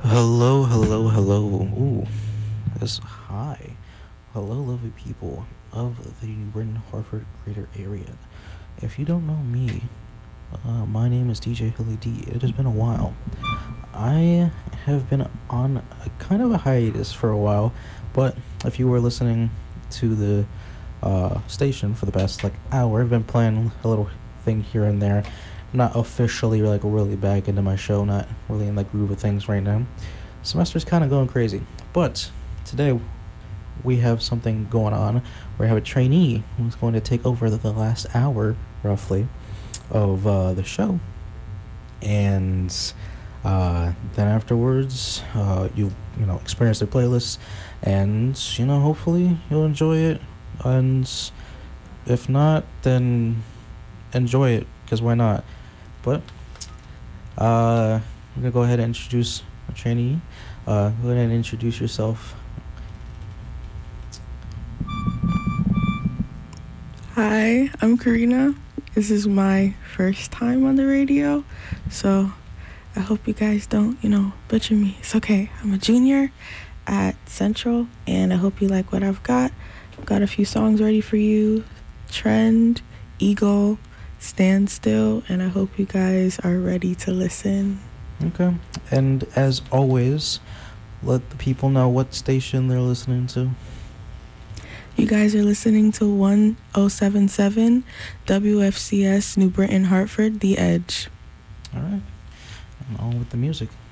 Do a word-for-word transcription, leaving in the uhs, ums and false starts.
Hello, hello, hello. Ooh, yes, hi. Hello, lovely people of the New Britain, Hartford greater area. If you don't know me, uh, my name is D J Hilly D. It has been a while. I have been on a kind of a hiatus for a while, but if you were listening to the uh, station for the past like hour, I've been playing a little thing here and there. Not officially like really back into my show, not really in the groove of things right now. Semester's kind of going crazy, but today we have something going on. We have a trainee who's going to take over the, the last hour, roughly, of uh, the show, and uh, then afterwards, uh, you you know experience their playlists, and you know hopefully you'll enjoy it, and if not, then enjoy it because why not? But uh, I'm gonna go ahead and introduce a trainee. Uh, go ahead and introduce yourself. Hi, I'm Karina. This is my first time on the radio, so I hope you guys don't, you know, butcher me. It's okay. I'm a junior at Central, and I hope you like what I've got. I've got a few songs ready for you. Trend, Eagle, Stand Still, and I hope you guys are ready to listen. Okay. And as always, let the people know what station they're listening to. You guys are listening to one oh seven point seven W F C S New Britain, Hartford, The Edge. All right. And on with the music.